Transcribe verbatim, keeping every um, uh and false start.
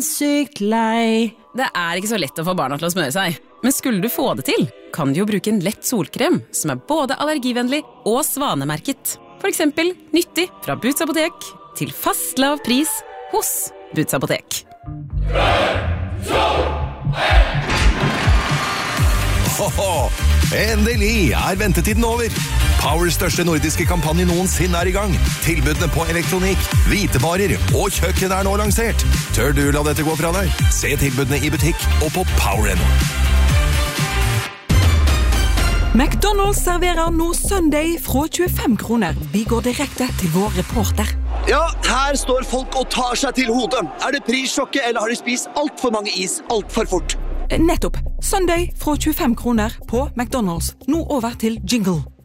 sykt lei. Det er ikke så lett å få barna til å smøre seg. Men skulle du få det til, kan du jo bruke en lett solkrem som er både allergivennlig og svanemerket. For eksempel nyttig fra Boots Apotek til fast lav pris hos Boots Apotek. Hoho! Endelig er ventetiden over. Powers største nordiske kampanje noensinne er i gang. Tilbudene på elektronikk, hvitevarer og kjøkken er nå lansert. Tør du la dette gå fra deg? Se tilbudene i butikk og på Power punkt no. McDonald's serverer nå Sunday fra tjuefem kroner. Vi går direkte til vår reporter. Ja, her står folk og tar seg til hodet. Er det prissjokket, eller har de spist alt for mange is alt for fort? Nettopp. Sunday fra tjuefem kroner på McDonald's. Nå over til jingle.